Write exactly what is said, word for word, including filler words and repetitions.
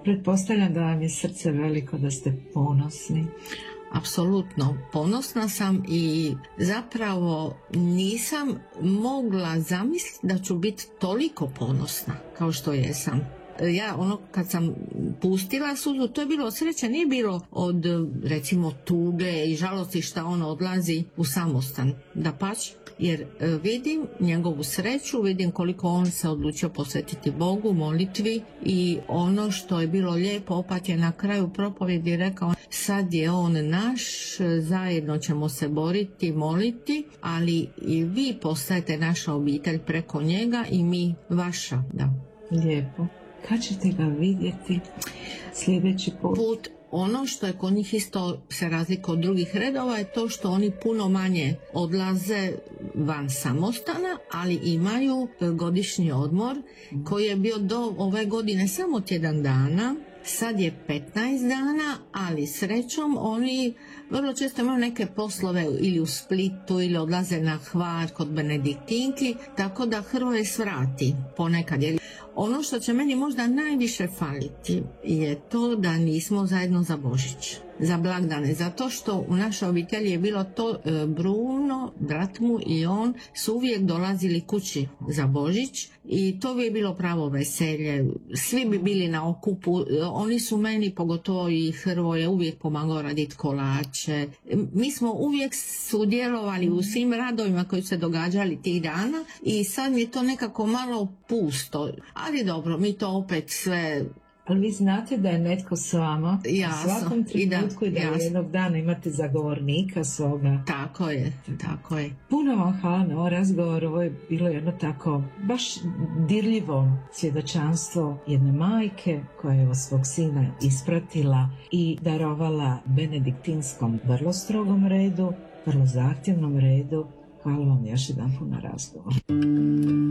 Pretpostavljam da vam je srce veliko, da ste ponosni. Apsolutno ponosna sam i zapravo nisam mogla zamisliti da ću biti toliko ponosna kao što jesam. Ja ono kad sam pustila suzu, to je bilo od sreće, nije bilo od recimo tuge i žalosti šta on odlazi u samostan, dapače, jer vidim njegovu sreću, vidim koliko on se odlučio posvetiti Bogu, molitvi, i ono što je bilo lijepo, opat je na kraju propovjedi rekao, sad je on naš, zajedno ćemo se boriti, moliti, ali i vi postajete naša obitelj preko njega i mi vaša. Da. Lijepo. Kad ćete ga vidjeti sljedeći put? Put. Ono što je kod njih isto se razlika od drugih redova je to što oni puno manje odlaze van samostana, ali imaju godišnji odmor koji je bio do ove godine samo tjedan dana. Sad je petnaest dana, ali srećom oni vrlo često imaju neke poslove ili u Splitu ili odlaze na Hvar kod Benediktinki, tako da Hrvoje svrati ponekad. Jer ono što će meni možda najviše faliti je to da nismo zajedno za Božić, za blagdane, zato što u našoj obitelji je bilo to, Bruno, brat mu i on su uvijek dolazili kući za Božić i to bi je bilo pravo veselje, svi bi bili na okupu, oni su meni, pogotovo i Hrvoje, uvijek pomagao raditi kolače, mi smo uvijek sudjelovali u svim radovima koji se događali tih dana i sad mi je to nekako malo pusto, ali dobro, mi to opet sve... Ali vi znate da je netko s vama jasno, u svakom trenutku i da, i da jednog dana imate zagovornika svoga. Tako je, tako je. Puno vam hvala na ovaj razgovor, ovo je bilo jedno tako baš dirljivo svjedočanstvo jedne majke koja je svog sina ispratila i darovala benediktinskom vrlo strogom redu, vrlo zahtjevnom redu. Hvala vam još jedan put na razgovor.